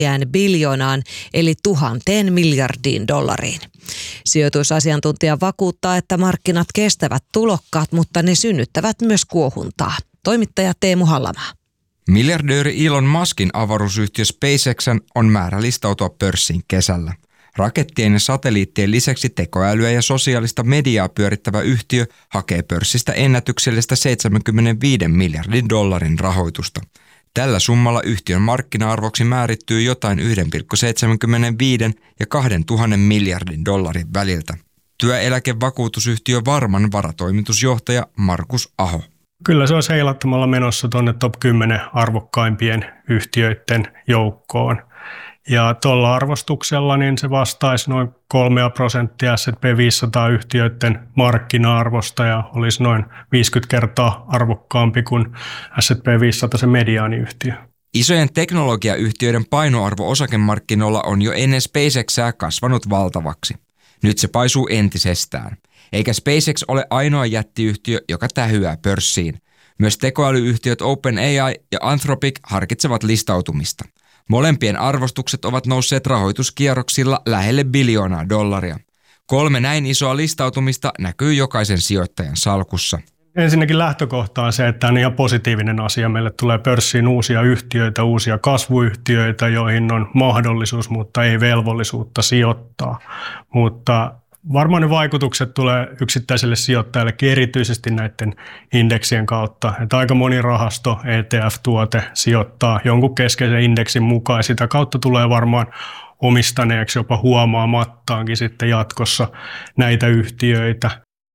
biljoonaan eli 1,000 miljardiin dollariin. Sijoitusasiantuntija vakuuttaa, että markkinat kestävät tulokkaat, mutta ne synnyttävät myös kuohuntaa. Toimittaja Teemu Hallamaa. Miljardööri Elon Muskin avaruusyhtiö SpaceX:n on määrä listautua pörssiin kesällä. Rakettien ja satelliittien lisäksi tekoälyä ja sosiaalista mediaa pyörittävä yhtiö hakee pörssistä ennätyksellistä 75 miljardin dollarin rahoitusta. Tällä summalla yhtiön markkina-arvoksi määrittyy jotain 1,75 ja 2,000 miljardin dollarin väliltä. Työeläkevakuutusyhtiö Varman varatoimitusjohtaja Markus Aho. Kyllä se olisi heilattamalla menossa tuonne top 10 arvokkaimpien yhtiöiden joukkoon. Ja tuolla arvostuksella niin se vastaisi noin 3% S&P 500-yhtiöiden markkina-arvosta ja olisi noin 50 kertaa arvokkaampi kuin S&P 500 se mediaaniyhtiö. Isojen teknologiayhtiöiden painoarvo osakemarkkinoilla on jo ennen SpaceXää kasvanut valtavaksi. Nyt se paisuu entisestään. Eikä SpaceX ole ainoa jättiyhtiö, joka tähyää pörssiin. Myös tekoälyyhtiöt OpenAI ja Anthropic harkitsevat listautumista. Molempien arvostukset ovat nousseet rahoituskierroksilla lähelle biljoonaa dollaria. 3 näin isoa listautumista näkyy jokaisen sijoittajan salkussa. Ensinnäkin lähtökohta on se, että on ihan positiivinen asia. Meille tulee pörssiin uusia yhtiöitä, uusia kasvuyhtiöitä, joihin on mahdollisuus, mutta ei velvollisuutta sijoittaa. Mutta varmaan ne vaikutukset tulee yksittäiselle sijoittajallekin erityisesti näiden indeksien kautta. Että aika moni rahasto, ETF-tuote sijoittaa jonkun keskeisen indeksin mukaan ja sitä kautta tulee varmaan omistaneeksi jopa huomaamattaankin sitten jatkossa näitä yhtiöitä.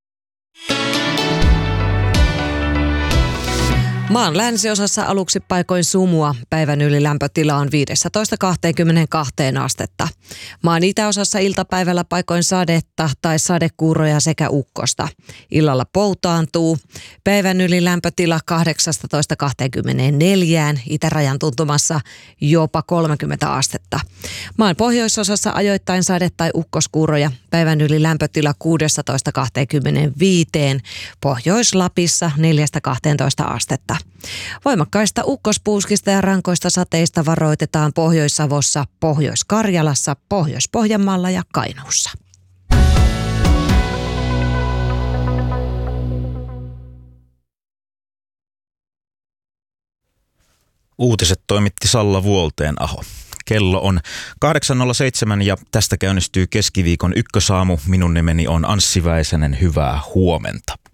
Maan länsiosassa aluksi paikoin sumua. Päivän ylilämpötila on 15-22 astetta. Maan itäosassa iltapäivällä paikoin sadetta tai sadekuuroja sekä ukkosta. Illalla poutaantuu. Päivän ylilämpötila 18-24, itärajan tuntumassa jopa 30 astetta. Maan pohjoisosassa ajoittain sade- tai ukkoskuuroja. Päivän ylilämpötila 16-25, Pohjois-Lapissa 4-12 astetta. Voimakkaista ukkospuuskista ja rankoista sateista varoitetaan Pohjois-Savossa, Pohjois-Karjalassa, Pohjois-Pohjanmaalla ja Kainuussa. Uutiset toimitti Salla Vuolteen-aho. Kello on 8.07 ja tästä käynnistyy keskiviikon ykkösaamu. Minun nimeni on Anssi Väisänen. Hyvää huomenta.